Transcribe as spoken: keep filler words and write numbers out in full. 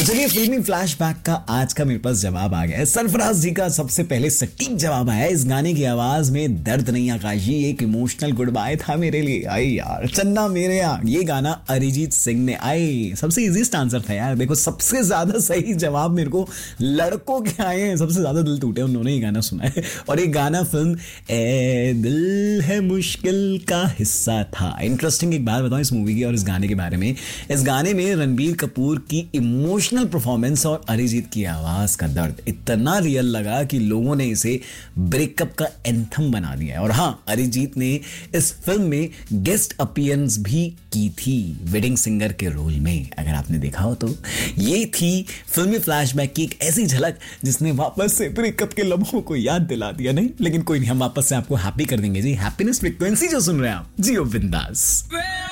तो चलिए फिल्मी फ्लैशबैक का आज का मेरे पास जवाब आ गया है। सरफराज जी का सबसे पहले सटीक जवाब आया। इस गाने की आवाज में दर्द नहीं आकाशी, एक इमोशनल गुड बाय था मेरे लिए। आई यार चन्ना मेरे यहाँ, ये गाना अरिजीत सिंह ने। आई सबसे इजीस्ट आंसर था यार। देखो सबसे ज्यादा सही जवाब मेरे को लड़कों के आए हैं, सबसे ज्यादा दिल टूटे उन्होंने ये गाना सुना है। और ये गाना फिल्म ए दिल है मुश्किल का हिस्सा था। इंटरेस्टिंग एक बात बताऊं इस मूवी की और इस गाने के बारे में। इस गाने में रणबीर कपूर की इमोशनल परफॉर्मेंस और अरिजीत की आवाज का दर्द इतना रियल लगा कि लोगों ने इसे ब्रेकअप का एंथम बना दिया है। और हाँ, अरिजीत ने इस फिल्म में गेस्ट अपीयरेंस भी की थी वेडिंग सिंगर के रोल में, अगर आपने देखा हो तो। ये थी फिल्मी फ्लैशबैक की एक ऐसी झलक जिसने वापस से ब्रेकअप के लम्हों को याद दिला दिया। नहीं लेकिन कोई नहीं, हम वापस से आपको हैप्पी कर देंगे जी। हैप्पीनेस फ्रीक्वेंसी जो सुन रहे हैं आप, जियो बिंदास।